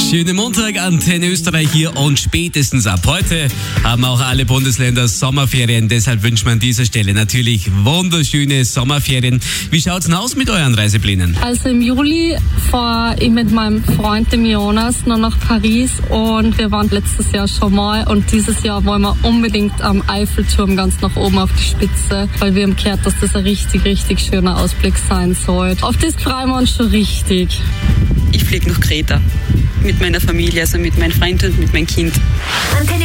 Schönen Montag, Antenne Österreich hier und spätestens ab heute haben auch alle Bundesländer Sommerferien. Deshalb wünschen wir an dieser Stelle natürlich wunderschöne Sommerferien. Wie schaut's denn aus mit euren Reiseplänen? Also im Juli fahre ich mit meinem Freund dem Jonas noch nach Paris und wir waren letztes Jahr schon mal und dieses Jahr wollen wir unbedingt am Eiffelturm ganz nach oben auf die Spitze, weil wir haben gehört, dass das ein richtig, richtig schöner Ausblick sein soll. Auf das freuen wir uns schon richtig. Ich fliege nach Kreta mit meiner Familie, also mit meinem Freund und mit meinem Kind. Antenne